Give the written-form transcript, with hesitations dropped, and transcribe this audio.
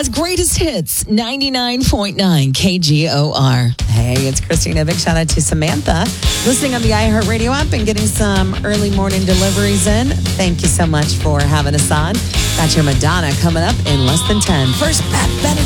Omaha's greatest hits, 99.9 KGOR. Hey, it's Christina. Big shout out to Samantha listening on the iHeartRadio app and getting some early morning deliveries in. Thank you so much for having us on. Got your Madonna coming up in less than 10. First, Beth Bennett.